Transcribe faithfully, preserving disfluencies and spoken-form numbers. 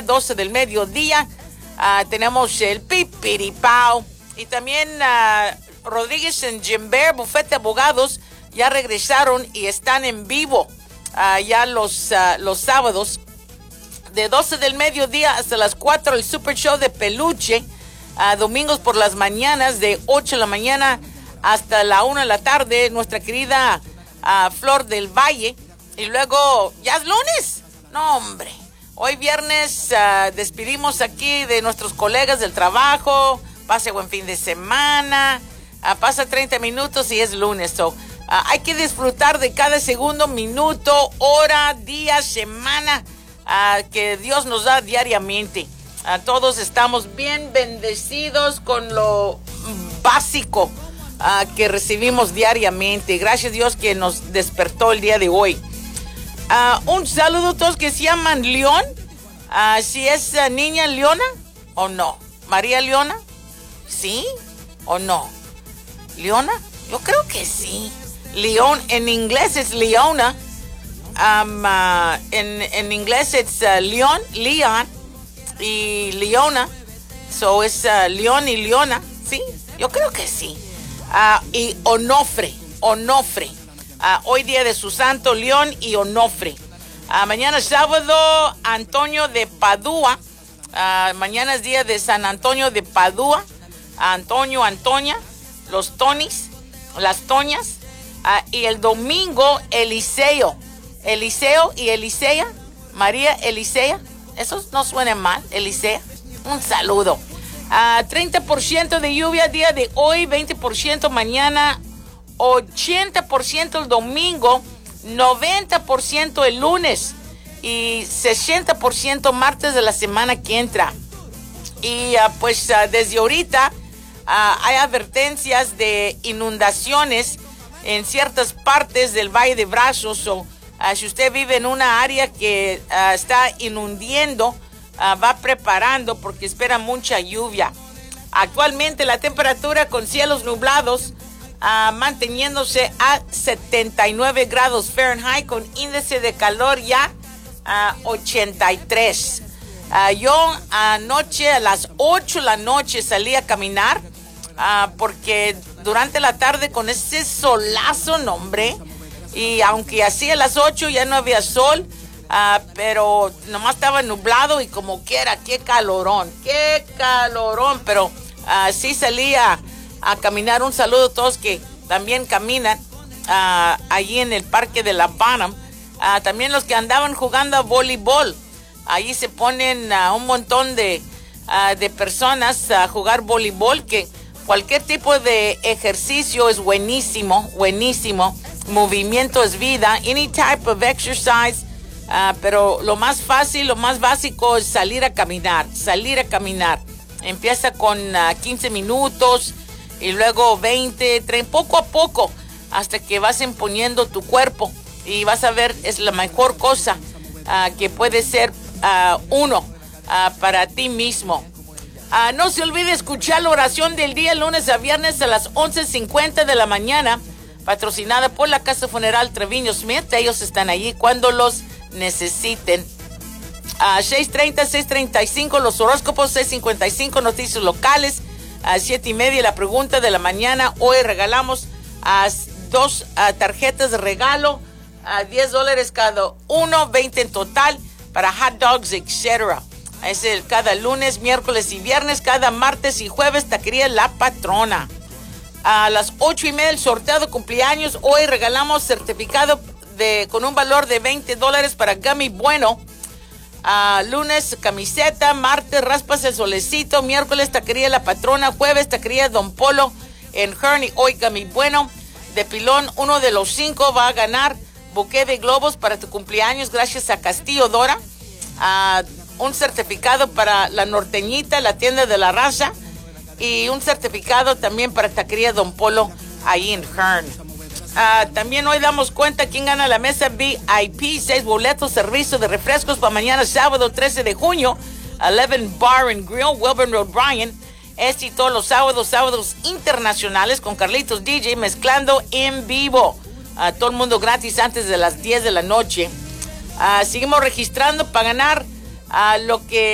doce del mediodía. Uh, tenemos el Pipiripao. Y también uh, Rodríguez en Jimber, Bufete de Abogados, ya regresaron y están en vivo uh, ya los, uh, los sábados. De doce del mediodía hasta las cuatro, el Super Show de Peluche. Uh, domingos por las mañanas, de ocho de la mañana hasta la una de la tarde, nuestra querida uh, Flor del Valle. Y luego, ya es lunes. No, hombre. Hoy viernes uh, despedimos aquí de nuestros colegas del trabajo. Pase buen fin de semana. Uh, pasa treinta minutos y es lunes. So, uh, hay que disfrutar de cada segundo, minuto, hora, día, semana uh, que Dios nos da diariamente. Uh, todos estamos bien bendecidos con lo básico uh, que recibimos diariamente. Gracias a Dios que nos despertó el día de hoy. Uh, un saludo a todos que se llaman León. Uh, si es uh, niña Leona o no. María Leona, ¿sí o no? ¿Leona? Yo creo que sí. León, en inglés es Leona. Um, uh, en, en inglés es uh, León, Leon y Leona. So es uh, León y Leona, ¿sí? Yo creo que sí. Uh, y Onofre, Onofre. Uh, hoy día de su santo, León y Onofre. Uh, mañana sábado, Antonio de Padua. Uh, mañana es día de San Antonio de Padua. Antonio, Antonia, los Tonis, las Toñas. Uh, y el domingo, Eliseo. Eliseo y Elisea. María Elisea. Esos no suenan mal, Elisea. Un saludo. Uh, treinta por ciento de lluvia día de hoy, veinte por ciento mañana, ochenta por ciento el domingo, noventa por ciento el lunes y sesenta por ciento martes de la semana que entra. Y uh, pues uh, desde ahorita uh, hay advertencias de inundaciones en ciertas partes del Valle de Brazos. O, uh, si usted vive en una área que uh, está inundiendo, uh, va preparando porque espera mucha lluvia. Actualmente la temperatura con cielos nublados, Uh, manteniéndose a setenta y nueve grados Fahrenheit con índice de calor ya a uh, ochenta y tres. Uh, yo anoche a las ocho de la noche salí a caminar uh, porque durante la tarde con ese solazo, no, hombre, y aunque así a las ocho ya no había sol, uh, pero nomás estaba nublado y como quiera, qué calorón, qué calorón, pero uh, sí salía a caminar. Un saludo a todos que también caminan uh, allí en el parque de La Banham. Uh, también los que andaban jugando a voleibol. Allí se ponen uh, un montón de, uh, de personas a jugar voleibol, que cualquier tipo de ejercicio es buenísimo, buenísimo. Movimiento es vida. Any type of exercise. Uh, pero lo más fácil, lo más básico es salir a caminar, salir a caminar. Empieza con uh, quince minutos. Y luego veinte, treinta, poco a poco, hasta que vas imponiendo tu cuerpo. Y vas a ver, es la mejor cosa uh, que puede ser uh, uno uh, para ti mismo. Uh, no se olvide escuchar la oración del día, lunes a viernes a las once cincuenta de la mañana, patrocinada por la Casa Funeral Treviño Smith. Ellos están allí cuando los necesiten. Uh, seis treinta, seis treinta y cinco, los horóscopos, seis cincuenta y cinco, noticias locales. A siete y media, la pregunta de la mañana. Hoy regalamos a dos a tarjetas de regalo a diez dólares cada uno, veinte en total para hot dogs, etcétera. Es el cada lunes, miércoles y viernes, cada martes y jueves, taquería La Patrona. A las ocho y media, el sorteo de cumpleaños. Hoy regalamos certificado de con un valor de veinte dólares para Gummy Bueno. Uh, lunes, camiseta. Martes, raspas el solecito. Miércoles, taquería La Patrona. Jueves, taquería Don Polo en Herny. Hoy, Gami Bueno. De pilón, uno de los cinco va a ganar buqué de globos para tu cumpleaños gracias a Castillo Dora. Uh, un certificado para La Norteñita, la tienda de la raza. Y un certificado también para taquería Don Polo ahí en Hearn. Uh, también hoy damos cuenta quién gana la mesa V I P, seis boletos, servicio de refrescos para mañana sábado trece de junio, Eleven Bar and Grill, Wilburn Road, Bryan. Este y todos los sábados, sábados internacionales con Carlitos D J mezclando en vivo. Uh, todo el mundo gratis antes de las diez de la noche. Uh, seguimos registrando para ganar uh, lo que